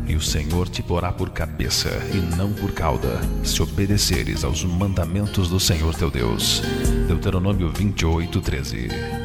e o Senhor te porá por cabeça e não por cauda, se obedeceres aos mandamentos do Senhor teu Deus. Deuteronômio 28:13.